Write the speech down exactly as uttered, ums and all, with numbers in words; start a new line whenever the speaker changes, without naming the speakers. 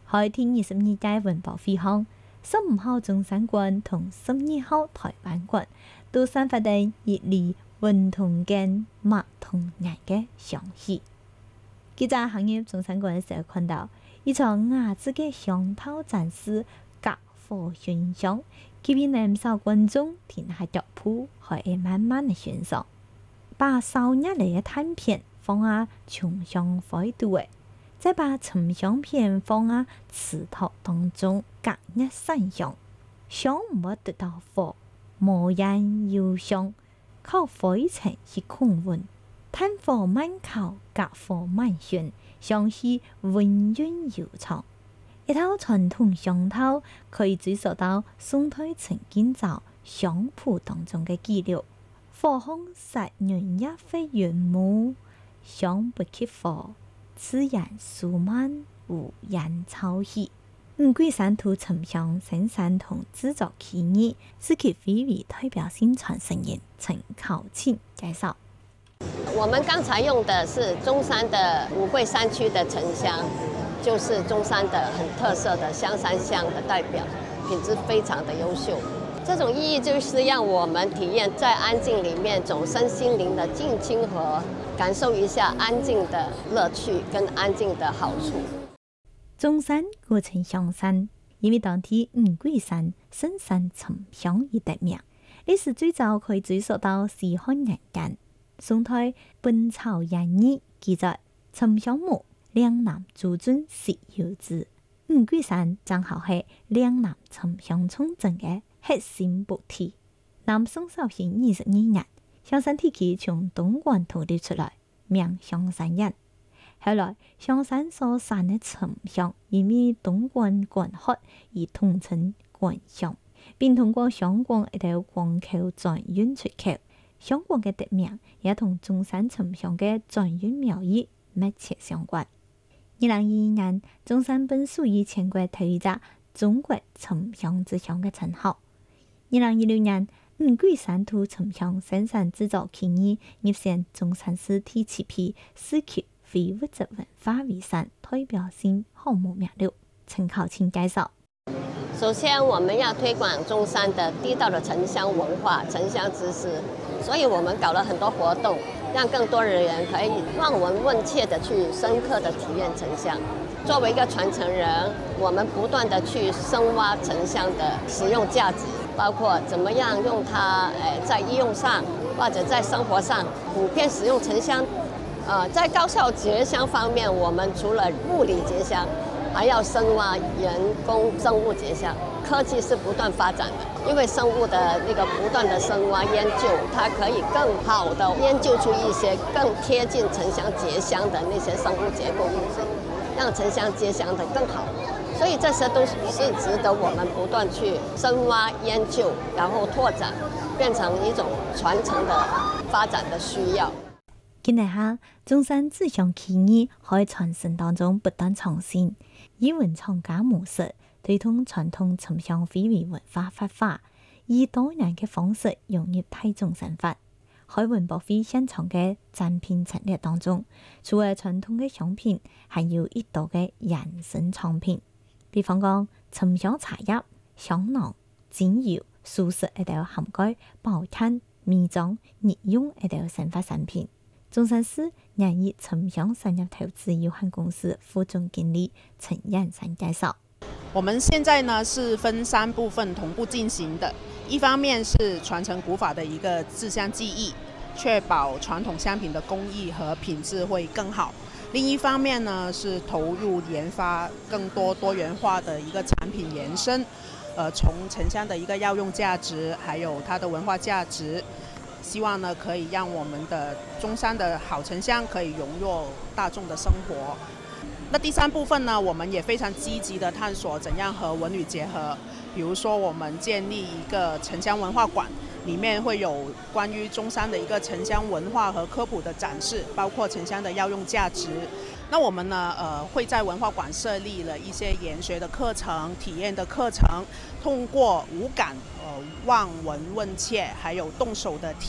開天二十二屆文博會後，十五號中山館同十二號台灣館都散發地熱烈運動間麥同顏嘅相戲。記者行入中山館嘅時候，看到一場雅致嘅香頭展示隔火熏香，吸引唔少觀眾停下腳步，可以慢慢嘅欣賞。把燒熱嚟嘅炭片放喺松香灰度嘅，再把沉香片放喺瓷陶當中，隔熱散香。香唔會得到火，無煙又香，靠灰塵去控溫。炭火慢烤，隔火慢熏，香氣溫潤悠長。一套傳統香頭可以追溯到宋代陳建造香譜當中嘅記錄。火紅殺人也非原木，香不起火，此言數萬無煙草氣。五桂山土沉香生產同製作企業是其非遺代表性傳承人陳考慶介紹。
我們剛才用的是中山的五桂山區的沉香，就是中山的很特色的香山香的代表，品質非常的優秀。這種意義就是讓我們體驗在安靜裡面種身心靈的靜清和，感受一下安靜的樂趣跟安靜的好處。
中山古稱香山，因為當地五桂山生產沉香而得名，歷史最早可以追溯到西漢年間。宋代《本草綱要》記載，沉香木嶺南諸尊食有之。五桂山正好係嶺南沉香重鎮嘅核心補體。南宋紹興二十二年，香山地區從東莞土地出來，名香山人。後來香山所產嘅沉香，因為東莞管轄而統稱莞香，並通過香港一條港口轉運出口。香港嘅地名也同中山沉香嘅轉運苗裔密切相關。二零二二年，中山本屬於全國頭一個中國沉香之鄉嘅稱號。二零二六年，五桂山土沉香生產製造企業入選中山市第七批市級非物質文化遺產代表性項目名錄。陳考慶介紹。
首先，我們要推廣中山的地道的沉香文化、沉香知識，所以我們搞了很多活動，讓更多的人可以望聞問切的去深刻的體驗沉香。作為一個傳承人，我們不斷的去深挖沉香的使用價值，包括怎麼樣用它，誒，在醫用上或者在生活上普遍使用沉香。呃，在高效結香方面，我們除了物理結香，還要深挖人工生物結香。科技是不斷發展的，因為生物的那個不斷的深挖研究，它可以更好的研究出一些更貼近沉香結香的那些生物結構物質，讓沉香結香得更好。所以這些都是值得我們不斷去深挖研究，然後拓展，變成一種傳承的發展的需要。
近年下，中山紙箱企業喺傳承當中不斷創新，以文創家模式推動傳統沉香非遺文化發揮，以多元嘅方式融入大眾生活。喺文博會現場嘅展品陳列當中，除了傳統嘅香品，還有一道嘅衍生產品，比方講沉香茶葉、香囊、精油、素食一道涵蓋保健、美妝、日用一道生活產品。中山市人業沉香產業投資有限公司副總經理陳彥山介紹。
我們現在呢是分三部分同步進行的，一方面是傳承古法的一個製香技藝，確保傳統香品的工藝和品質會更好。另一方面呢是投入研發更多多元化的一個產品延伸，呃，從沉香的一個藥用價值，還有它的文化價值。希望呢可以讓我們的中山的好沉香可以融入大眾的生活。那第三部分呢，我們也非常積極的探索怎樣和文旅結合，比如說我們建立一個沉香文化館，裡面會有關於中山的一個沉香文化和科普的展示，包括沉香的藥用價值。那我們呢，呃，會在文化館設立了一些研學的課程、體驗的課程，通過五感，呃，望聞問切，還有動手的體